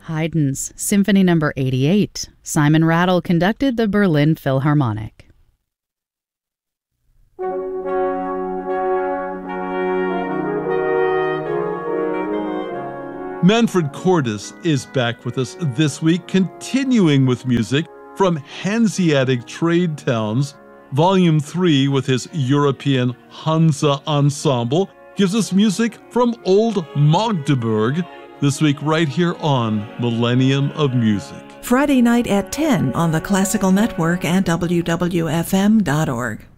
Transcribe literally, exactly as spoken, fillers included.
Haydn's Symphony Number eighty-eight. Simon Rattle conducted the Berlin Philharmonic. Manfred Cordes is back with us this week, continuing with music from Hanseatic Trade Towns. Volume three, with his European Hansa Ensemble, gives us music from Old Magdeburg, this week right here on Millennium of Music. Friday night at ten on the Classical Network and W W F M dot org.